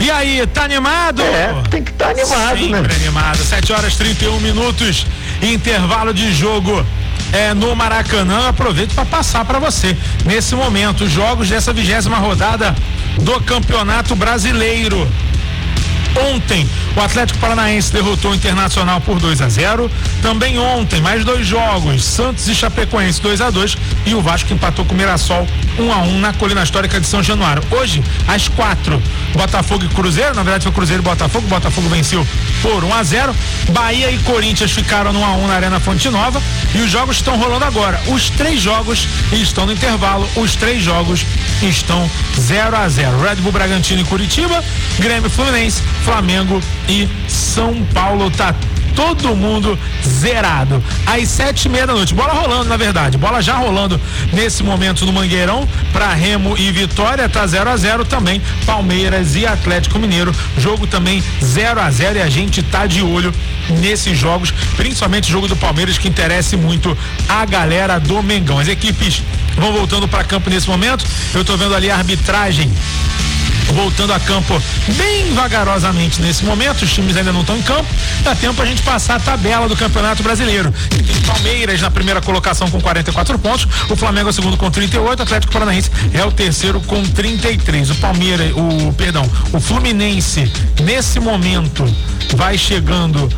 E aí, tá animado? Tem que estar animado, sempre, né? Animado. 7h31, intervalo de jogo no Maracanã. Aproveito para passar para você nesse momento os jogos dessa 20ª rodada do Campeonato Brasileiro. Ontem, o Atlético Paranaense derrotou o Internacional por 2-0. Também ontem, mais 2 jogos, Santos e Chapecoense 2-2 e o Vasco empatou com o Mirassol 1-1 na Colina Histórica de São Januário. Hoje, às 4, Botafogo e Cruzeiro, na verdade foi Cruzeiro e Botafogo, Botafogo venceu por 1-0. Bahia e Corinthians ficaram no 1-1 na Arena Fonte Nova e os jogos estão rolando agora. Os 3 jogos estão no intervalo, os 3 jogos estão 0-0. Red Bull Bragantino e Curitiba, Grêmio Fluminense, Flamengo e São Paulo. Tá todo mundo zerado. Às 7h30, bola rolando, na verdade, bola já rolando nesse momento no Mangueirão para Remo e Vitória, tá 0-0 também, Palmeiras e Atlético Mineiro, jogo também 0-0 e a gente tá de olho nesses jogos, principalmente o jogo do Palmeiras que interessa muito a galera do Mengão. As equipes vão voltando para campo nesse momento, eu tô vendo ali a arbitragem voltando a campo bem vagarosamente nesse momento, os times ainda não estão em campo, dá tempo a gente passar a tabela do Campeonato Brasileiro. Tem Palmeiras na primeira colocação com 44 pontos, o Flamengo é o segundo com 38, o Atlético Paranaense é o terceiro com 33. O Fluminense nesse momento vai chegando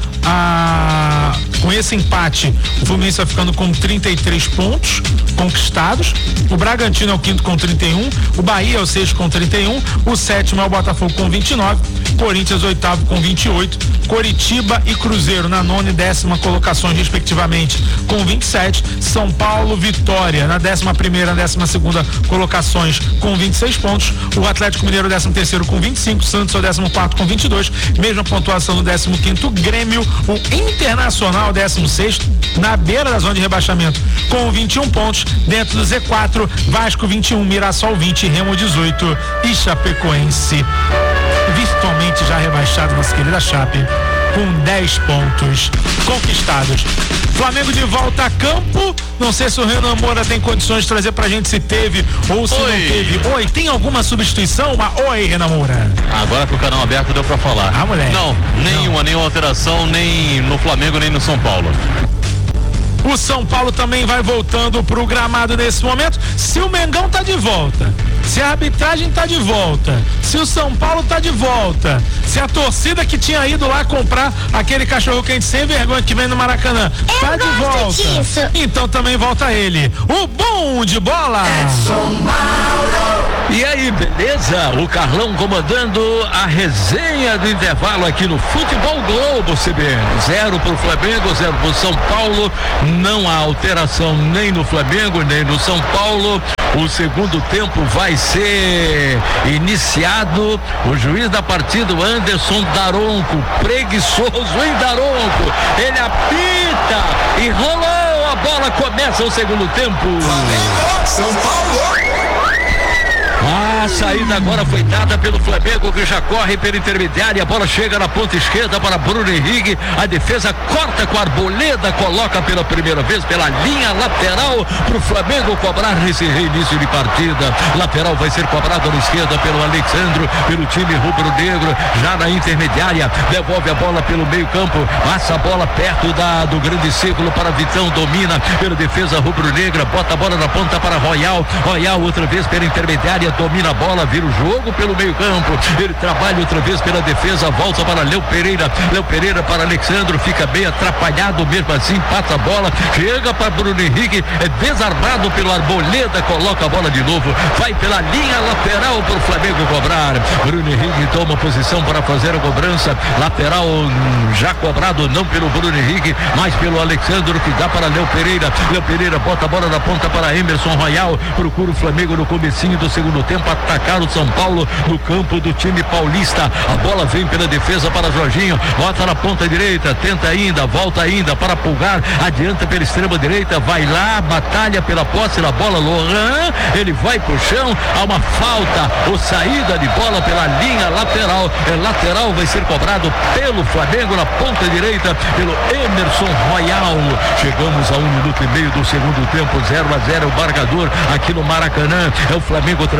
com esse empate, o Fluminense vai ficando com 33 pontos conquistados, o Bragantino é o quinto com 31, o Bahia é o sexto com 31, o sétimo é o Botafogo com 29, Corinthians oitavo com 28, Coritiba e Cruzeiro na 9ª e 10ª colocações respectivamente com 27, São Paulo, Vitória na 11ª e 12ª colocações com 26 pontos, o Atlético Mineiro 13º com 25, Santos é o 14º com 22, mesma pontuação no 15º, Grêmio, o Internacional 16º na beira da zona de rebaixamento com 21 pontos, dentro do Z4, Vasco 21, Mirassol 20, Remo 18 e Chapecoense virtualmente já rebaixado, nossa querida Chape, com 10 pontos conquistados. Flamengo de volta a campo, não sei se o Renan Moura tem condições de trazer pra gente se teve ou se não teve. Oi, tem alguma substituição? Oi, Renan Moura. Agora que o canal aberto deu pra falar. Moleque. Não, nenhuma alteração, nem no Flamengo, nem no São Paulo. O São Paulo também vai voltando pro gramado nesse momento. Se o Mengão tá de volta, se a arbitragem tá de volta, se o São Paulo tá de volta, se a torcida que tinha ido lá comprar aquele cachorro quente sem vergonha que vem no Maracanã tá de volta, então também volta ele, o bom de bola. E aí, beleza? O Carlão comandando a resenha do intervalo aqui no Futebol Globo CBN. 0 pro Flamengo, 0 pro São Paulo. Não há alteração nem no Flamengo, nem no São Paulo. O segundo tempo vai ser iniciado. O juiz da partida, o Anderson Daronco, preguiçoso, hein, Daronco? Ele apita e rolou. A bola começa o segundo tempo. Flamengo, São Paulo. A saída agora foi dada pelo Flamengo, que já corre pela intermediária. A bola chega na ponta esquerda para Bruno Henrique. A defesa corta com a Arboleda, coloca pela primeira vez pela linha lateral para o Flamengo cobrar nesse reinício de partida. Lateral vai ser cobrado na esquerda pelo Alexandro, pelo time rubro-negro. Já na intermediária, devolve a bola pelo meio-campo, passa a bola perto do grande círculo para Vitão, domina pela defesa rubro-negra, bota a bola na ponta para Royal. Royal outra vez pela intermediária, domina a bola, vira o jogo pelo meio campo, ele trabalha outra vez pela defesa, volta para Léo Pereira para Alexandro, fica bem atrapalhado, mesmo assim passa a bola, chega para Bruno Henrique, é desarmado pelo Arboleda, coloca a bola de novo, vai pela linha lateral para o Flamengo cobrar. Bruno Henrique toma posição para fazer a cobrança, lateral já cobrado, não pelo Bruno Henrique, mas pelo Alexandro, que dá para Léo Pereira bota a bola na ponta para Emerson Royal, procura o Flamengo no comecinho do segundo tempo atacar o São Paulo no campo do time paulista. A bola vem pela defesa para Jorginho, bota na ponta direita, tenta ainda, volta ainda para Pulgar, adianta pela extrema direita, vai lá, batalha pela posse da bola, Lohan, ele vai pro chão, há uma falta, ou saída de bola pela linha lateral, lateral vai ser cobrado pelo Flamengo na ponta direita, pelo Emerson Royal. Chegamos a 1 minuto e meio do segundo tempo, 0-0 o marcador aqui no Maracanã. É o Flamengo outra vez na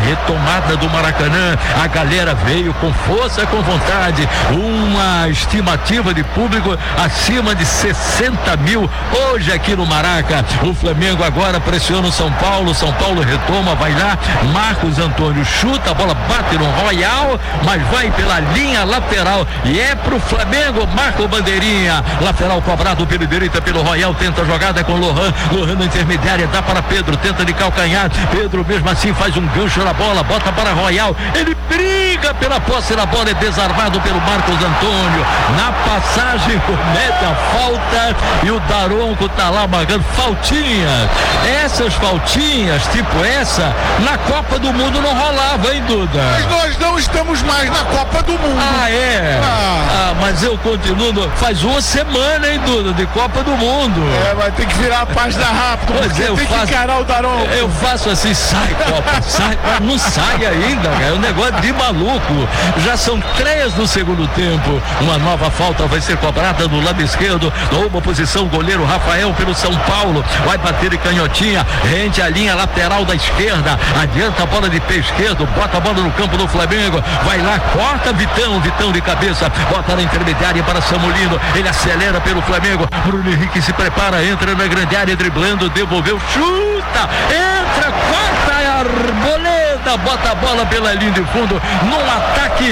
retomada do Maracanã, a galera veio com força, com vontade, uma estimativa de público acima de 60 mil hoje aqui no Maraca. O Flamengo agora pressiona o São Paulo retoma, vai lá, Marcos Antônio chuta, a bola bate no Royal, mas vai pela linha lateral e é pro Flamengo. Marco Bandeirinha, lateral cobrado pela direita pelo Royal, tenta a jogada com Lohan na intermediária, dá para Pedro, tenta de calcanhar, Pedro mesmo assim faz um gancho na bola, bota para Royal, ele briga pela posse da bola, é desarmado pelo Marcos Antônio, na passagem comete a falta e o Daronco tá lá marcando faltinhas. Essas faltinhas, tipo essa, na Copa do Mundo não rolava, hein, Duda? Mas nós não estamos mais na Copa do Mundo. Ah, é? Mas eu continuo, faz uma semana, hein, Duda, de Copa do Mundo. Vai ter que virar a página rápido, porque tem que encarar o Daronco. Eu faço assim, sai Copa, sai, não sai ainda, cara, é um negócio de maluco. Já são 3 no segundo tempo, uma nova falta vai ser cobrada no lado esquerdo, numa posição, goleiro Rafael pelo São Paulo, vai bater de canhotinha, rende a linha lateral da esquerda, adianta a bola de pé esquerdo, bota a bola no campo do Flamengo, vai lá, corta Vitão de cabeça, bota na intermediária para Samulino, ele acelera pelo Flamengo, Bruno Henrique se prepara, entra na grande área, driblando, devolveu, chuta, entra, corta, Arboleda, bota a bola pela linha de fundo, num ataque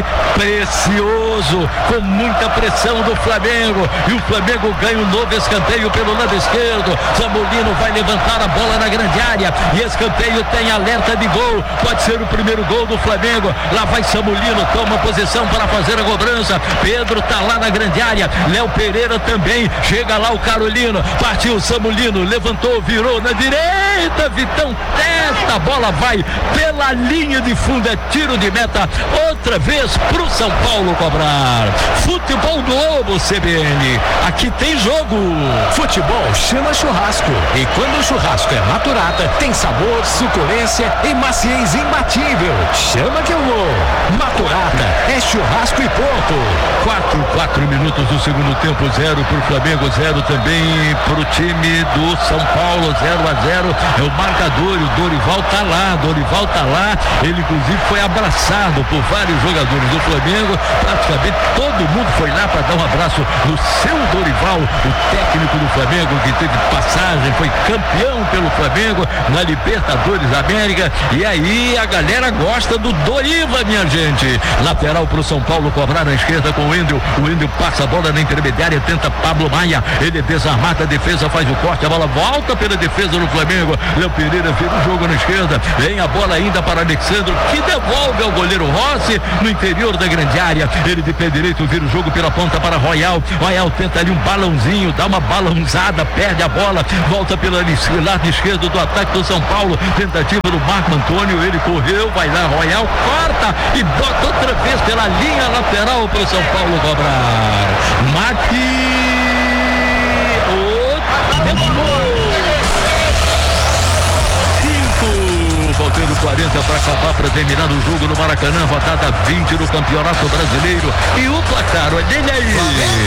precioso, com muita pressão do Flamengo, e o Flamengo ganha um novo escanteio pelo lado esquerdo, Samulino vai levantar a bola na grande área, e escanteio tem alerta de gol, pode ser o primeiro gol do Flamengo, lá vai Samulino, toma posição para fazer a cobrança, Pedro tá lá na grande área, Léo Pereira também, chega lá o Carolino, partiu Samulino, levantou, virou na direita, Vitão testa, a bola vai pela linha de fundo, é tiro de meta, outra vez pro São Paulo cobrar. Futebol Globo CBN, aqui tem jogo. Futebol chama churrasco, e quando o churrasco é Maturata, tem sabor, suculência e maciez imbatível. Chama que eu vou. Maturata é churrasco e ponto. 4 minutos do segundo tempo, 0 pro Flamengo, 0 também pro time do São Paulo, 0-0 é o marcador, e o Dorival tá lá, ele inclusive foi abraçado por vários jogadores do Flamengo, praticamente todo mundo foi lá para dar um abraço no seu Dorival, o técnico do Flamengo que teve passagem, foi campeão pelo Flamengo na Libertadores da América, e aí a galera gosta do Doriva, minha gente. Lateral pro São Paulo cobrar na esquerda com o Wendel passa a bola na intermediária, tenta Pablo Maia, ele desarmada, a defesa faz o corte, a bola volta pela defesa do Flamengo, Léo Pereira vira o jogo na esquerda, vem a bola ainda para Alexandre, que devolve ao goleiro Rossi no interior da grande área, ele de pé direito vira o jogo pela ponta para Royal tenta ali um balãozinho, dá uma balãozada, perde a bola, volta pelo lado esquerdo do ataque do São Paulo, tentativa do Marco Antônio, ele correu, vai lá, Royal corta e bota outra vez pela linha lateral para o São Paulo cobrar. Faltando 40 para acabar, para terminar o jogo no Maracanã, rodada 20 no Campeonato Brasileiro, e o placar, olha ele aí,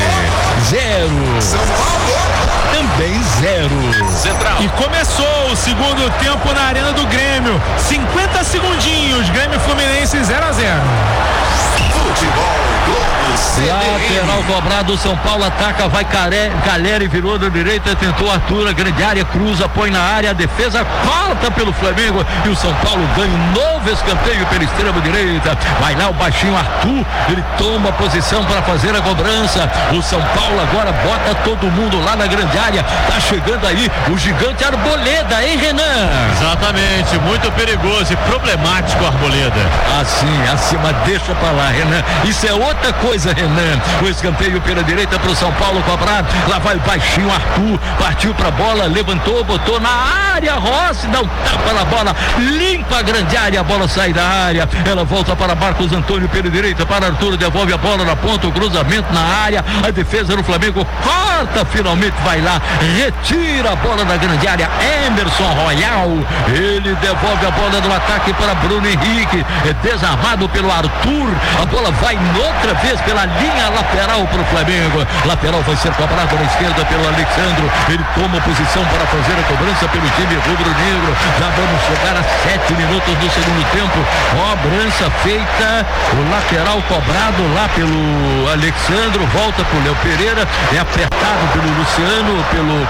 0 São Paulo também 0. Central. E começou o segundo tempo na Arena do Grêmio, 50 segundinhos, Grêmio Fluminense 0-0. Futebol Globo lateral cobrado, São Paulo ataca, vai Caleri, virou da direita, tentou Arthur, grande área, cruza, põe na área, a defesa corta pelo Flamengo, e o São Paulo ganha um novo escanteio pela extrema direita, vai lá o baixinho Arthur, ele toma posição para fazer a cobrança, o São Paulo agora bota todo mundo lá na grande área, tá chegando aí o gigante Arboleda, hein, Renan? Exatamente, muito perigoso e problemático Arboleda. Assim, acima, deixa pra lá, Renan, isso é outra coisa, Renan. O escanteio pela direita pro São Paulo cobrar, lá vai o baixinho Arthur, partiu pra bola, levantou, botou na área, Rossi dá um tapa na bola, limpa a grande área, a bola sai da área, ela volta para Marcos Antônio pela direita, para Arthur, devolve a bola na ponta, o cruzamento na área, a defesa do Flamengo corta, finalmente vai lá, retira a bola da grande área, Emerson Royal, ele devolve a bola no ataque para Bruno Henrique, é desarmado pelo Arthur, a bola vai outra vez pela linha lateral para o Flamengo. Lateral vai ser cobrado na esquerda pelo Alexandro. Ele toma posição para fazer a cobrança pelo time rubro-negro. Já vamos chegar a 7 minutos do segundo tempo. Cobrança feita, o lateral cobrado lá pelo Alexandro, volta pro Léo Pereira, é apertado pelo Luciano, pelo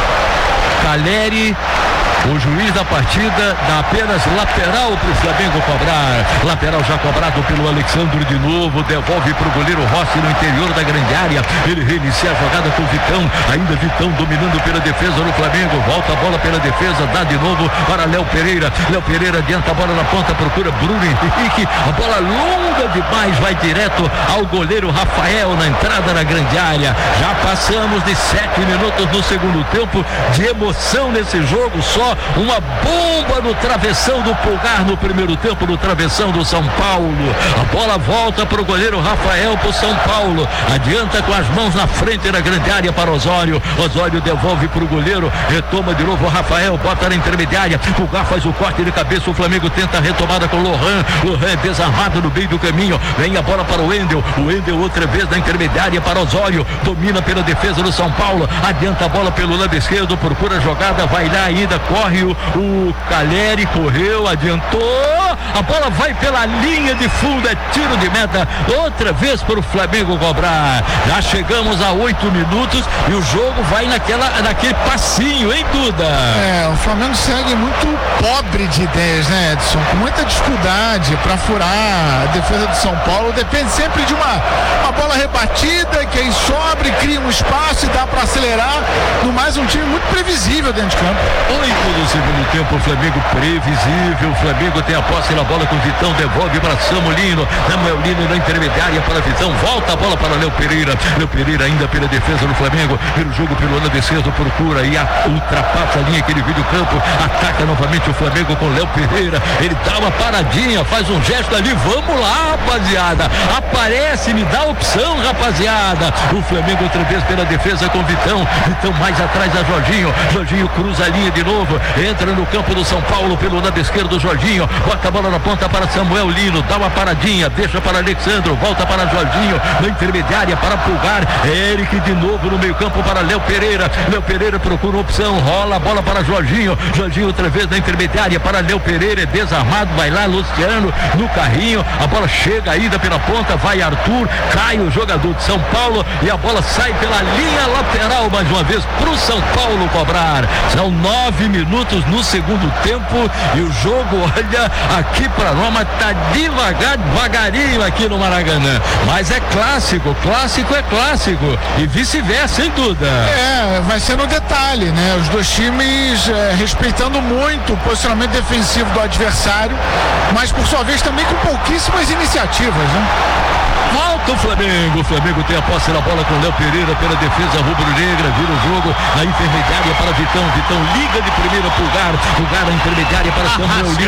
Caleri. O juiz da partida dá apenas lateral para o Flamengo cobrar. Lateral já cobrado pelo Alexandre de novo. Devolve para o goleiro Rossi no interior da grande área. Ele reinicia a jogada com o Vitão. Ainda Vitão dominando pela defesa do Flamengo. Volta a bola pela defesa. Dá de novo para Léo Pereira. Léo Pereira adianta a bola na ponta. Procura Bruno Henrique. A bola longa demais. Vai direto ao goleiro Rafael na entrada da grande área. Já passamos de 7 minutos no segundo tempo de emoção nesse jogo. Só uma bomba no travessão do Pulgar no primeiro tempo, no travessão do São Paulo. A bola volta para o goleiro Rafael para o São Paulo. Adianta com as mãos na frente da grande área para Osório. Osório devolve para o goleiro. Retoma de novo o Rafael, bota na intermediária. Pulgar faz o corte de cabeça. O Flamengo tenta a retomada com o Lohan. Lohan é desarmado no meio do caminho. Vem a bola para o Wendel. O Wendel outra vez na intermediária para Osório. Domina pela defesa do São Paulo. Adianta a bola pelo lado esquerdo. Procura a jogada. Vai lá ainda. Corre o Caleri, correu, adiantou, a bola vai pela linha de fundo, é tiro de meta, outra vez para o Flamengo cobrar. Já chegamos a 8 minutos e o jogo vai naquele passinho, hein, Duda? O Flamengo segue muito pobre de ideias, né, Edson? Com muita dificuldade para furar a defesa do São Paulo, depende sempre de uma bola rebatida, que aí sobra e cria um espaço e dá para acelerar. No mais, um time muito previsível dentro de campo. 8 do segundo tempo, o Flamengo previsível. O Flamengo tem a posse na bola com o Vitão, devolve para Samuelino. Samuelino na intermediária para Vitão, volta a bola para Léo Pereira. Léo Pereira ainda pela defesa do Flamengo. Pelo jogo pelo lado esquerdo, procura e ultrapassa a linha que divide o campo. Ataca novamente o Flamengo com Léo Pereira. Ele dá uma paradinha, faz um gesto ali. Vamos lá, rapaziada. Aparece, me dá opção, rapaziada. O Flamengo outra vez pela defesa com Vitão. Vitão mais atrás da Jorginho. Jorginho cruza a linha de novo, entra no campo do São Paulo pelo lado esquerdo, Jorginho, bota a bola na ponta para Samuel Lino, dá uma paradinha, deixa para Alexandro, volta para Jorginho, na intermediária para Pulgar, Eric de novo no meio campo para Léo Pereira. Léo Pereira procura opção, rola a bola para Jorginho, Jorginho outra vez na intermediária para Léo Pereira, é desarmado, vai lá Luciano no carrinho, a bola chega ainda pela ponta, vai Arthur, cai o jogador de São Paulo e a bola sai pela linha lateral mais uma vez para o São Paulo cobrar. São 9 minutos no segundo tempo e o jogo, olha, aqui para Roma tá devagarinho aqui no Maracanã, mas é clássico é clássico e vice-versa, sem dúvida. Vai ser no detalhe, né? Os dois times respeitando muito o posicionamento defensivo do adversário, mas por sua vez também com pouquíssimas iniciativas, né? Volta o Flamengo tem a posse na bola com Léo Pereira pela defesa rubro-negra, vira o jogo na intermediária para Vitão liga de primeira Pulgar na intermediária para Samuel Lino.